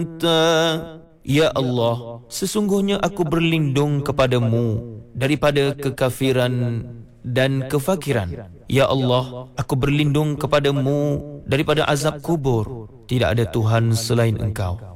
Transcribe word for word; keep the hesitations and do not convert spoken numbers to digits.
Ya Allah, sesungguhnya aku berlindung kepadamu daripada kekafiran dan kefakiran. Ya Allah, aku berlindung kepadamu daripada azab kubur. Tidak ada Tuhan selain Engkau.